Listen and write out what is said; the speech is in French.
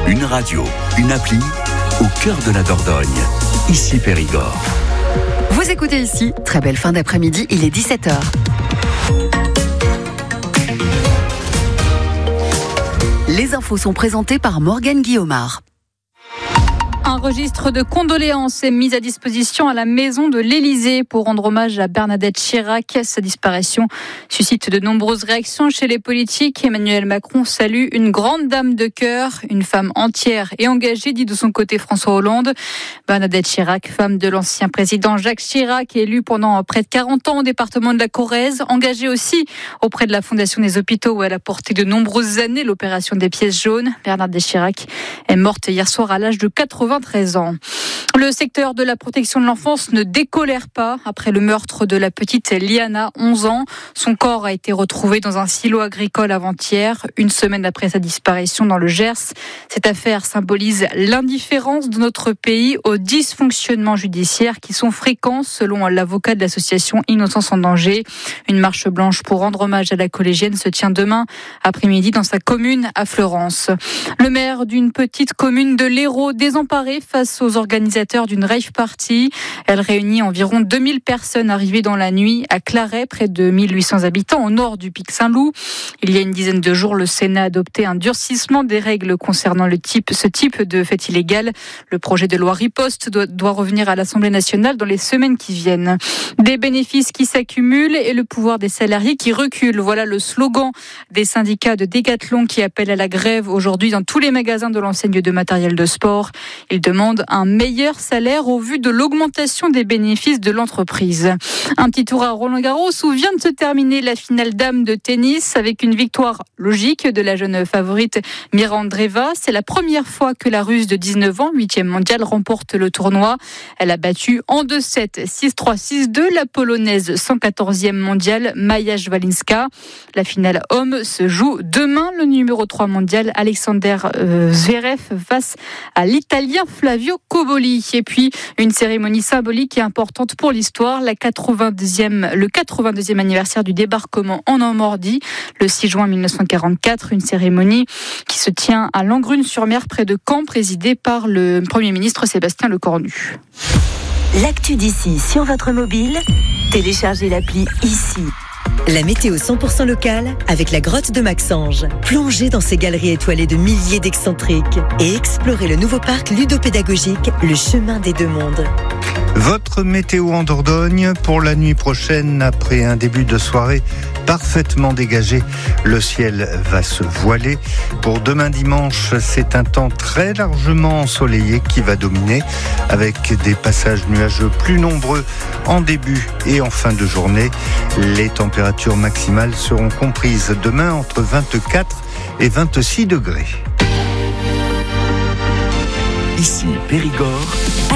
Une radio, une appli, au cœur de la Dordogne. Ici Périgord. Vous écoutez ici, très belle fin d'après-midi, il est 17h. Les infos sont présentées par Morgane Guillaumard. Un registre de condoléances est mis à disposition à la maison de l'Élysée pour rendre hommage à Bernadette Chirac. Sa disparition suscite de nombreuses réactions chez les politiques. Emmanuel Macron salue une grande dame de cœur, une femme entière et engagée, dit de son côté François Hollande. Bernadette Chirac, femme de l'ancien président Jacques Chirac, élue pendant près de 40 ans au département de la Corrèze, engagée aussi auprès de la Fondation des Hôpitaux où elle a porté de nombreuses années l'opération des pièces jaunes. Bernadette Chirac est morte hier soir à l'âge de 93 ans. Le secteur de la protection de l'enfance ne décolère pas après le meurtre de la petite Liana, 11 ans. Son corps a été retrouvé dans un silo agricole avant-hier, une semaine après sa disparition dans le Gers. Cette affaire symbolise l'indifférence de notre pays aux dysfonctionnements judiciaires qui sont fréquents selon l'avocat de l'association Innocence en danger. Une marche blanche pour rendre hommage à la collégienne se tient demain après-midi dans sa commune à Fleurance. Le maire d'une petite commune de l'Hérault désemparé face aux organisateurs d'une rave party. Elle réunit environ 2000 personnes arrivées dans la nuit à Claret, près de 1800 habitants au nord du Pic Saint-Loup. Il y a une dizaine de jours, le Sénat a adopté un durcissement des règles concernant ce type de fête illégale. Le projet de loi riposte doit revenir à l'Assemblée nationale dans les semaines qui viennent. Des bénéfices qui s'accumulent et le pouvoir des salariés qui recule. Voilà le slogan des syndicats de Décathlon qui appellent à la grève aujourd'hui dans tous les magasins de l'enseigne de matériel de sport. Ils demandent un meilleur salaire au vu de l'augmentation des bénéfices de l'entreprise. Un petit tour à Roland-Garros où vient de se terminer la finale dames de tennis avec une victoire logique de la jeune favorite Mira Andreeva. C'est la première fois que la Russe de 19 ans, 8e mondiale, remporte le tournoi. Elle a battu en 2-7, 6-3, 6-2 la Polonaise 114e mondiale Maja Szwalinska. La finale homme se joue demain. Le numéro 3 mondial Alexander Zverev face à l'Italien Flavio Cobolli. Et puis, une cérémonie symbolique et importante pour l'histoire, le 82e anniversaire du débarquement en Normandie, le 6 juin 1944, une cérémonie qui se tient à Langrune-sur-Mer, près de Caen, présidée par le Premier ministre Sébastien Lecornu. L'actu d'ici sur votre mobile, téléchargez l'appli ici. La météo 100% locale avec la grotte de Maxange. Plongez dans ces galeries étoilées de milliers d'excentriques et explorez le nouveau parc ludopédagogique, le chemin des deux mondes. Votre météo en Dordogne pour la nuit prochaine, après un début de soirée parfaitement dégagé, le ciel va se voiler. Pour demain dimanche, c'est un temps très largement ensoleillé qui va dominer, avec des passages nuageux plus nombreux en début et en fin de journée. Les températures maximales seront comprises demain entre 24 et 26 degrés. Ici Périgord.